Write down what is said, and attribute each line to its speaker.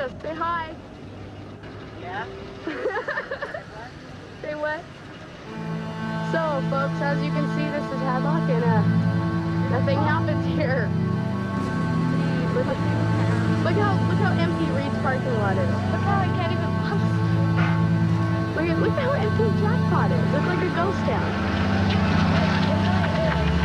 Speaker 1: you. Say hi.
Speaker 2: Yeah.
Speaker 1: Say what? So, folks, as you can see, this is Hadlock, and nothing happens here. Look how empty Reed's parking lot is.
Speaker 2: Look how I can't even post.
Speaker 1: Look how empty Jackpot is. It's like a ghost town.